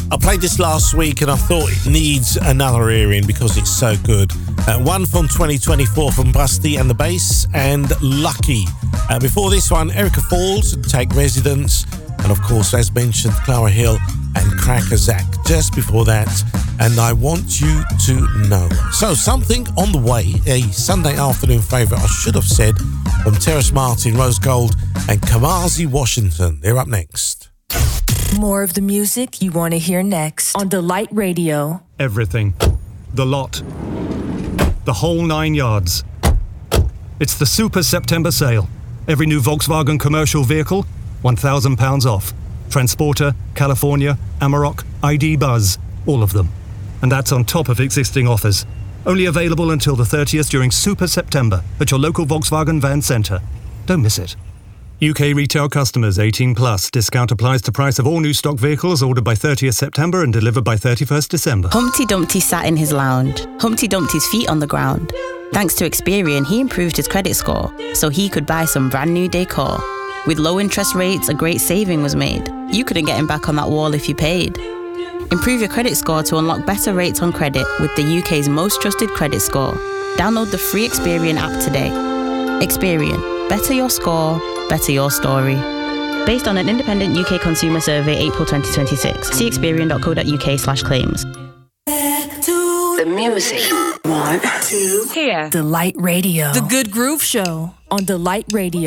I played this last week and I thought it needs another earring because it's so good. One from 2024 from Busty and the Bass and Lucky. Before this one, Erica Falls and Take Residence. And of course, as mentioned, Clara Hill and Cracker Zack just before that. And I Want You to Know. So something on the way, a Sunday afternoon favourite, I should have said, from Terrace Martin, Rose Gold and Kamasi Washington. They're up next. More of the music you want to hear next on Delight Radio. Everything. The lot. The whole 9 yards. It's the Super September sale. Every new Volkswagen commercial vehicle, £1,000 off. Transporter, California, Amarok, ID Buzz, all of them. And that's on top of existing offers. Only available until the 30th during Super September at your local Volkswagen Van Centre. Don't miss it. UK retail customers 18 plus. Discount applies to price of all new stock vehicles ordered by 30th September and delivered by 31st December. Humpty Dumpty sat in his lounge. Humpty dumped his feet on the ground. Thanks to Experian, he improved his credit score so he could buy some brand new decor. With low interest rates, a great saving was made. You couldn't get him back on that wall if you paid. Improve your credit score to unlock better rates on credit with the UK's most trusted credit score. Download the free Experian app today. Experian. Better your score, better your story. Based on an independent UK consumer survey, April 2026. See experian.co.uk/claims. Back to the music. 1, 2, here. Delight Radio. The Good Groove Show on Delight Radio.